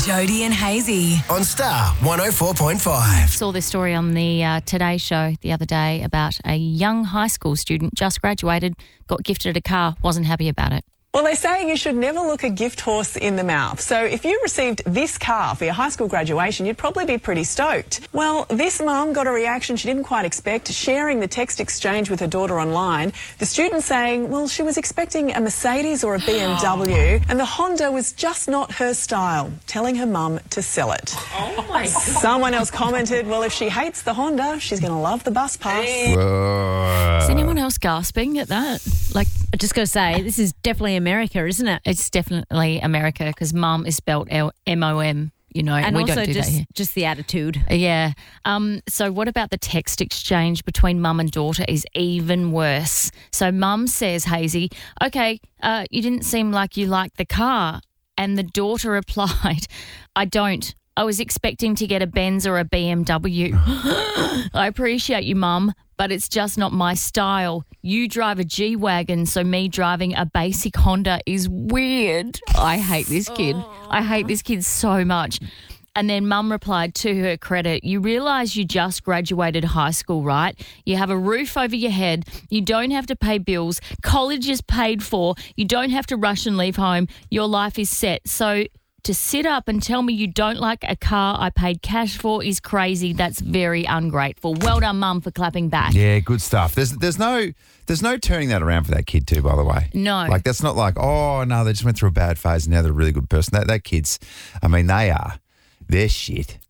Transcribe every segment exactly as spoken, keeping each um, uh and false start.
Jody and Hazy on Star one oh four point five. Saw this story on the uh, Today Show the other day about a young high school student just graduated, got gifted a car, wasn't happy about it. Well, they're saying you should never look a gift horse in the mouth. So if you received this car for your high school graduation, you'd probably be pretty stoked. Well, this mum got a reaction she didn't quite expect, sharing the text exchange with her daughter online. The student saying, well, she was expecting a Mercedes or a B M W, and the Honda was just not her style, telling her mum to sell it. Oh, my God. Someone else commented, well, if she hates the Honda, she's going to love the bus pass. Uh, Is anyone else gasping at that? Like, I just got to say, this is definitely America, isn't it? it's definitely America because mum is spelled M O M, you know, And we also don't do just, that here. just the attitude. Yeah. Um, so what about the text exchange between mum and daughter is even worse. So mum says, Hazy, okay, uh, you didn't seem like you liked the car. And the daughter replied, I don't. I was expecting to get a Benz or a B M W. I appreciate you, mum, but it's just not my style. You drive a G-Wagon, so me driving a basic Honda is weird. I hate this kid. I hate this kid so much. And then mum replied, to her credit, you realise you just graduated high school, right? You have a roof over your head. You don't have to pay bills. College is paid for. You don't have to rush and leave home. Your life is set. So to sit up and tell me you don't like a car I paid cash for is crazy. That's very ungrateful. Well done, mum, for clapping back. Yeah, good stuff. There's there's no there's no turning that around for that kid too, by the way. No. Like, that's not like, oh, no, they just went through a bad phase and now they're a really good person. That, that kid's, I mean, they are. They're shit.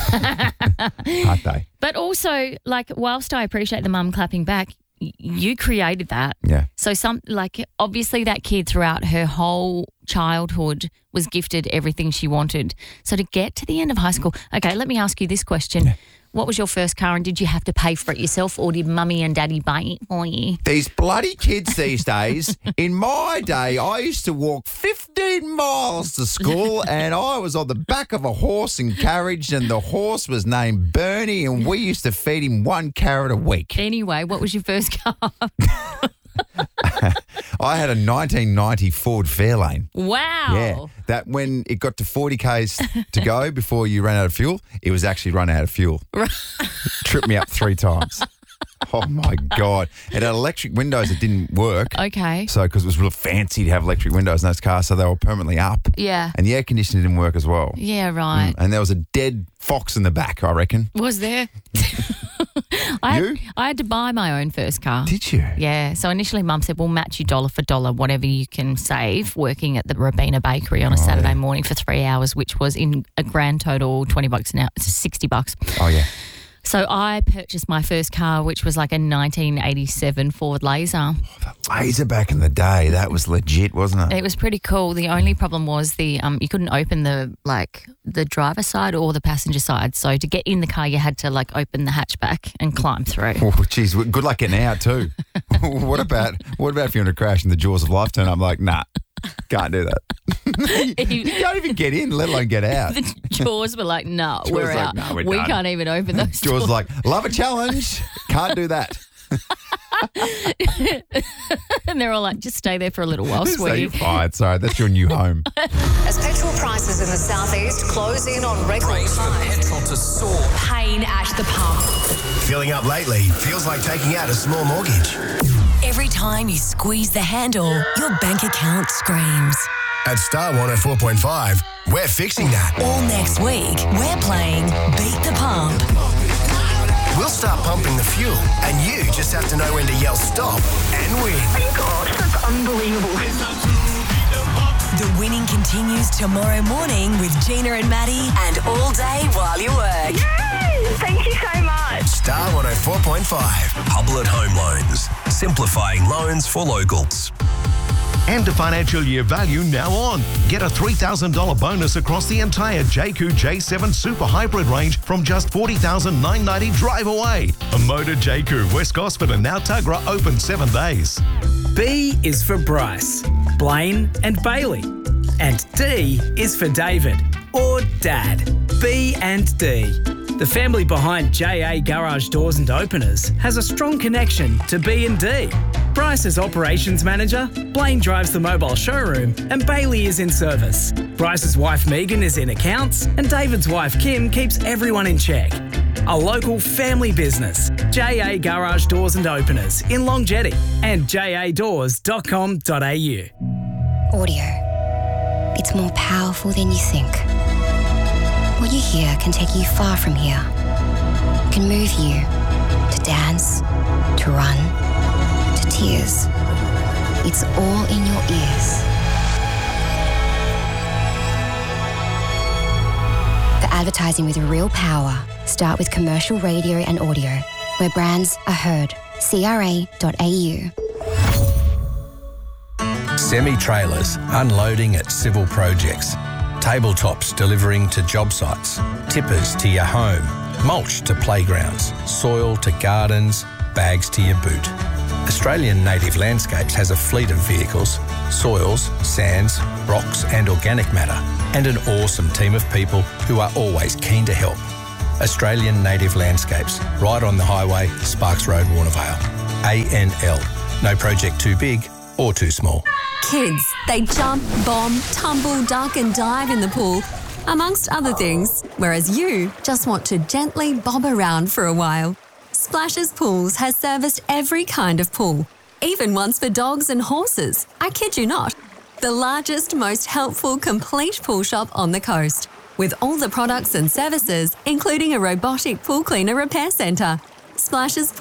Aren't they? But also, like, whilst I appreciate the mum clapping back, y- you created that. Yeah. So some, like, obviously that kid throughout her whole childhood was gifted everything she wanted. So to get to the end of high school, okay, let me ask you this question. Yeah. What was your first car and did you have to pay for it yourself or did mummy and daddy buy it for you? These bloody kids these days, in my day, I used to walk fifteen miles to school and I was on the back of a horse and carriage and the horse was named Bernie and we used to feed him one carrot a week. Anyway, what was your first car? I had a nineteen ninety Ford Fairlane. Wow. Yeah, that when it got to forty kays to go before you ran out of fuel, it was actually run out of fuel. Tripped me up three times. Oh, my God. It had electric windows that didn't work. Okay. So, because it was real fancy to have electric windows in those cars, so they were permanently up. Yeah. And the air conditioning didn't work as well. Yeah, right. And there was a dead fox in the back, I reckon. Was there? I, You? had, I had to buy my own first car. Did you? Yeah. So initially mum said, we'll match you dollar for dollar, whatever you can save, working at the Robina Bakery on a Oh, Saturday yeah. morning for three hours, which was in a grand total twenty bucks an hour, sixty bucks. Oh, yeah. So I purchased my first car, which was like a nineteen eighty-seven Ford Laser. Laser back in the day, that was legit, wasn't it? It was pretty cool. The only problem was the um you couldn't open the like the driver side or the passenger side. So to get in the car, you had to like open the hatchback and climb through. Oh, geez, good luck getting out too. what about what about if you're in a crash and the jaws of life turn up? I'm like, nah, can't do that. you, you can't even get in, let alone get out. The jaws were like, no, Jaws we're like, out. "No, we're we done." can't even open those Jaws doors. like, love a challenge, can't do that. And they're all like, just stay there for a little while, So sweetie. you're fired. Sorry, that's your new home. as petrol prices in the southeast close in on record highs. Petrol to soar. Pain at the pump. Filling up lately feels like taking out a small mortgage. Every time you squeeze the handle, your bank account screams. At Star one oh four point five, we're fixing that. All next week, we're playing Beat the Pump. We'll start pumping the fuel, and you just have to know when to yell stop and win. Gosh, that's unbelievable. The winning continues tomorrow morning with Gina and Maddie and all day while you work. Yay! Thank you so much. Star one oh four point five. Hublet Home Loans, simplifying loans for locals. And a financial year value now on. Get a three thousand dollars bonus across the entire J Q J seven Super Hybrid range from just forty thousand nine hundred ninety dollars drive away. A Motor J Q, West Gosford and now Tuggerah open seven days. B is for Bryce, Blaine and Bailey. And D is for David, or Dad. B and D. The family behind J A Garage Doors and Openers has a strong connection to B and D. Bryce is operations manager, Blaine drives the mobile showroom, and Bailey is in service. Bryce's wife Megan is in accounts, and David's wife Kim keeps everyone in check. A local family business, J A Garage Doors and Openers in Long Jetty and j a doors dot com dot a u. Audio. It's more powerful than you think. What you hear can take you far from here. Can move you to dance, to run, to tears. It's all in your ears. For advertising with real power, start with commercial radio and audio, where brands are heard. c r a dot a u. Semi-trailers unloading at civil projects. Tabletops delivering to job sites. Tippers to your home. Mulch to playgrounds. Soil to gardens. Bags to your boot. Australian Native Landscapes has a fleet of vehicles, soils, sands, rocks and organic matter, and an awesome team of people who are always keen to help. Australian Native Landscapes, right on the highway, Sparks Road, Warnervale. A N L. No project too big or too small. Kids, they jump, bomb, tumble, duck and dive in the pool, amongst other things, whereas you just want to gently bob around for a while. Splashes Pools has serviced every kind of pool, even ones for dogs and horses. I kid you not. The largest, most helpful, complete pool shop on the coast, with all the products and services, including a robotic pool cleaner repair centre. Splashes